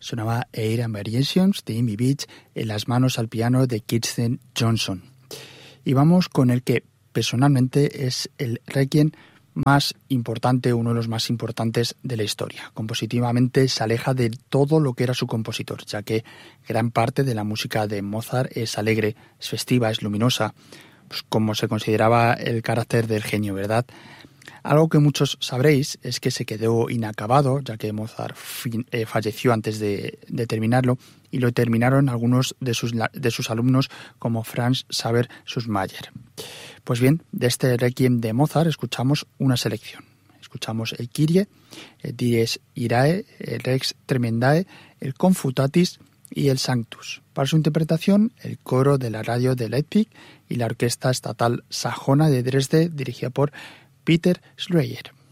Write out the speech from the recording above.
sonaba Air and Variations de Amy Beach en las manos al piano de Kirsten Johnson. Y vamos con el que personalmente es el requiem más importante, uno de los más importantes de la historia. Compositivamente se aleja de todo lo que era su compositor, ya que gran parte de la música de Mozart es alegre, es festiva, es luminosa, pues como se consideraba el carácter del genio, ¿verdad? Algo que muchos sabréis es que se quedó inacabado, ya que Mozart falleció antes de terminarlo, y lo terminaron algunos de sus alumnos como Franz Xaver Süssmayr. Pues bien, de este requiem de Mozart escuchamos una selección. Escuchamos el Kyrie, el Dies Irae, el Rex Tremendae, el Confutatis y el Sanctus. Para su interpretación, el coro de la radio de Leipzig y la Orquesta Estatal Sajona de Dresde, dirigida por Peter Schreyer.